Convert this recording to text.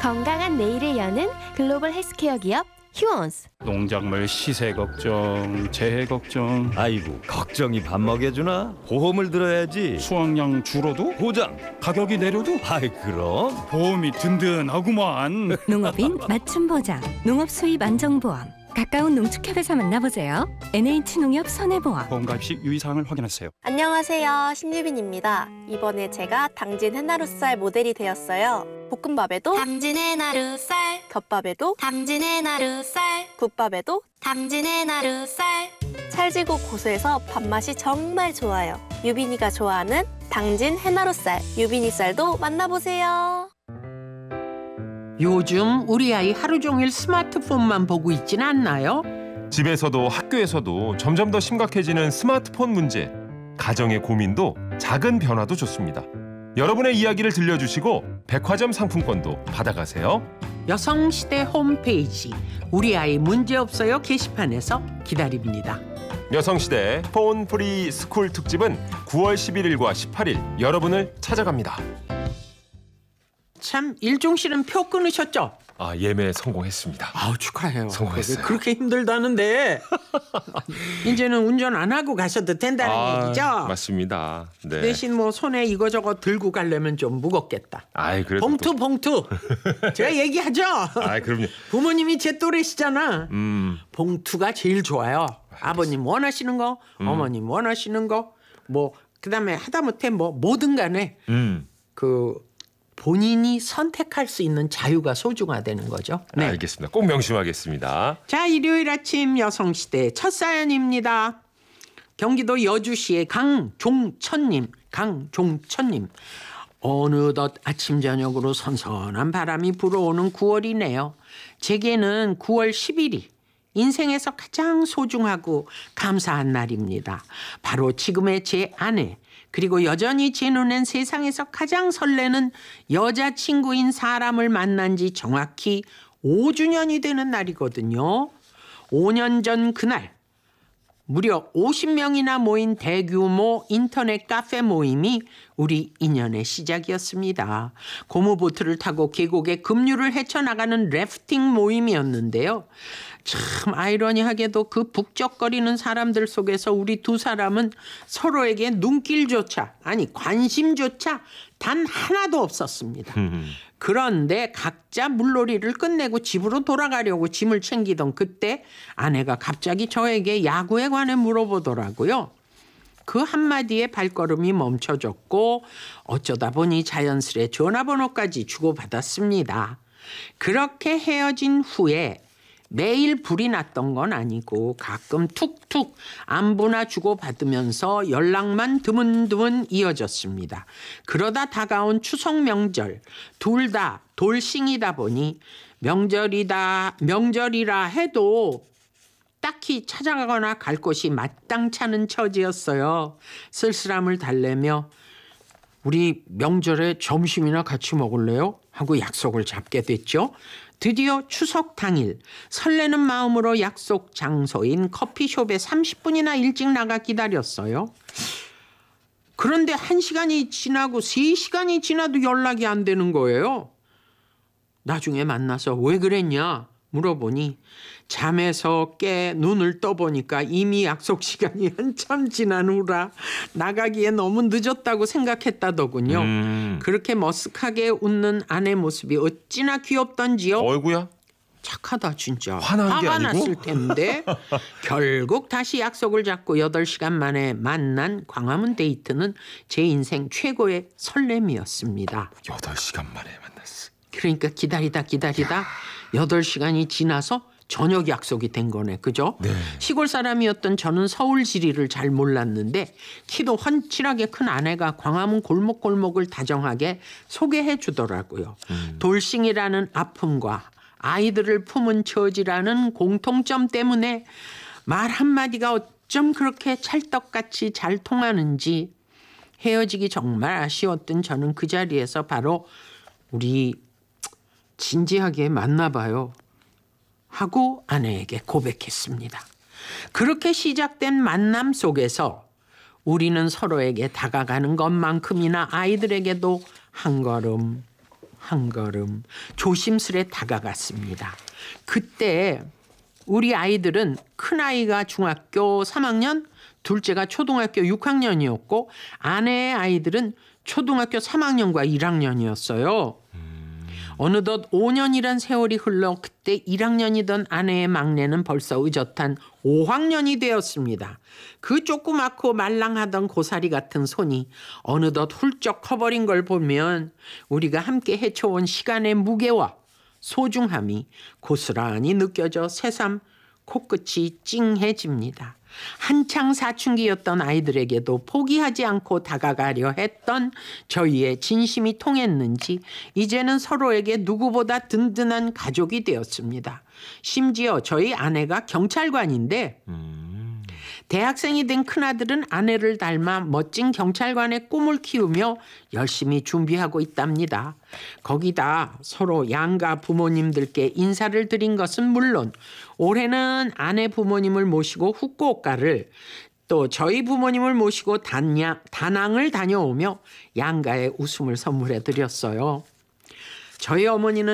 건강한 내일을 여는 글로벌 헬스케어 기업 휴원스. 농작물 시세 걱정, 재해 걱정. 아이고, 걱정이 밥 먹여주나? 보험을 들어야지. 수확량 줄어도? 보장. 가격이 내려도? 아이, 그럼. 보험이 든든하구만. 농업인 맞춤 보장, 농업 수입 안정보험. 가까운 농축협에서 만나보세요. NH농협 손해보험. 보험 가입 시 유의사항을 확인하세요. 안녕하세요, 신유빈입니다. 이번에 제가 당진 해나루쌀 모델이 되었어요. 볶음밥에도 당진 해나루쌀, 덮밥에도 당진 해나루쌀, 국밥에도 당진 해나루쌀. 찰지고 고소해서 밥맛이 정말 좋아요. 유빈이가 좋아하는 당진 해나루쌀, 유빈이 쌀도 만나보세요. 요즘 우리 아이 하루 종일 스마트폰만 보고 있진 않나요? 집에서도 학교에서도 점점 더 심각해지는 스마트폰 문제. 가정의 고민도 작은 변화도 좋습니다. 여러분의 이야기를 들려주시고 백화점 상품권도 받아가세요. 여성시대 홈페이지 우리 아이 문제없어요 게시판에서 기다립니다. 여성시대 폰 프리 스쿨 특집은 9월 11일과 18일 여러분을 찾아갑니다. 참 일종 씨는 표 끊으셨죠? 아, 예매 성공했습니다. 아우, 축하해요. 성공했어요. 그렇게 힘들다는데 이제는 운전 안 하고 가셔도 된다는 얘기죠? 맞습니다. 네. 대신 뭐 손에 이거저거 들고 가려면 좀 무겁겠다. 아이, 그래도 봉투 제가 얘기하죠. 아이, 그럼요. 부모님이 제 또래시잖아. 봉투가 제일 좋아요. 아버님 원하시는 거, 어머님 원하시는 거, 뭐 그다음에 하다못해 뭐 뭐든 간에 그 본인이 선택할 수 있는 자유가 소중하다는 거죠. 네. 알겠습니다. 꼭 명심하겠습니다. 자, 일요일 아침 여성시대 첫 사연입니다. 경기도 여주시의 강종천님. 어느덧 아침 저녁으로 선선한 바람이 불어오는 9월이네요. 제게는 9월 10일이 인생에서 가장 소중하고 감사한 날입니다. 바로 지금의 제 아내, 그리고 여전히 제 눈엔 세상에서 가장 설레는 여자친구인 사람을 만난 지 정확히 5주년이 되는 날이거든요. 5년 전 그날 무려 50명이나 모인 대규모 인터넷 카페 모임이 우리 인연의 시작이었습니다. 고무보트를 타고 계곡에 급류를 헤쳐나가는 래프팅 모임이었는데요. 참 아이러니하게도 그 북적거리는 사람들 속에서 우리 두 사람은 서로에게 눈길조차, 아니 관심조차 단 하나도 없었습니다. 그런데 각자 물놀이를 끝내고 집으로 돌아가려고 짐을 챙기던 그때 아내가 갑자기 저에게 야구에 관해 물어보더라고요. 그 한마디에 발걸음이 멈춰졌고 어쩌다 보니 자연스레 전화번호까지 주고받았습니다. 그렇게 헤어진 후에 매일 불이 났던 건 아니고 가끔 툭툭 안부나 주고받으면서 연락만 드문드문 이어졌습니다. 그러다 다가온 추석 명절, 둘 다 돌싱이다 보니 명절이라 해도 딱히 찾아가거나 갈 곳이 마땅찮은 처지였어요. 쓸쓸함을 달래며 우리 명절에 점심이나 같이 먹을래요? 하고 약속을 잡게 됐죠. 드디어 추석 당일 설레는 마음으로 약속 장소인 커피숍에 30분이나 일찍 나가 기다렸어요. 그런데 1시간이 지나고 3시간이 지나도 연락이 안 되는 거예요. 나중에 만나서 왜 그랬냐 물어보니 잠에서 깨 눈을 떠보니까 이미 약속 시간이 한참 지난 후라 나가기에 너무 늦었다고 생각했다더군요. 그렇게 머쓱하게 웃는 아내 모습이 어찌나 귀엽던지요. 어이구야. 착하다 진짜. 화난 게 화가 아니고? 났을 텐데 결국 다시 약속을 잡고 8시간 만에 만난 광화문 데이트는 제 인생 최고의 설렘이었습니다. 8시간 만에 만났어. 그러니까 기다리다 8시간이 지나서 저녁 약속이 된 거네. 그죠? 네. 시골 사람이었던 저는 서울 지리를 잘 몰랐는데 키도 훤칠하게 큰 아내가 광화문 골목골목을 다정하게 소개해 주더라고요. 돌싱이라는 아픔과 아이들을 품은 처지라는 공통점 때문에 말 한마디가 어쩜 그렇게 찰떡같이 잘 통하는지 헤어지기 정말 아쉬웠던 저는 그 자리에서 바로 우리 진지하게 만나봐요 하고 아내에게 고백했습니다. 그렇게 시작된 만남 속에서 우리는 서로에게 다가가는 것만큼이나 아이들에게도 한 걸음 한 걸음 조심스레 다가갔습니다. 그때 우리 아이들은 큰아이가 중학교 3학년, 둘째가 초등학교 6학년이었고 아내의 아이들은 초등학교 3학년과 1학년이었어요. 어느덧 5년이란 세월이 흘러 그때 1학년이던 아내의 막내는 벌써 의젓한 5학년이 되었습니다. 그 조그맣고 말랑하던 고사리 같은 손이 어느덧 훌쩍 커버린 걸 보면 우리가 함께 헤쳐온 시간의 무게와 소중함이 고스란히 느껴져 새삼 코끝이 찡해집니다. 한창 사춘기였던 아이들에게도 포기하지 않고 다가가려 했던 저희의 진심이 통했는지 이제는 서로에게 누구보다 든든한 가족이 되었습니다. 심지어 저희 아내가 경찰관인데 대학생이 된 큰아들은 아내를 닮아 멋진 경찰관의 꿈을 키우며 열심히 준비하고 있답니다. 거기다 서로 양가 부모님들께 인사를 드린 것은 물론 올해는 아내 부모님을 모시고 후쿠오카를 또 저희 부모님을 모시고 다낭을 다녀오며 양가의 웃음을 선물해 드렸어요. 저희 어머니는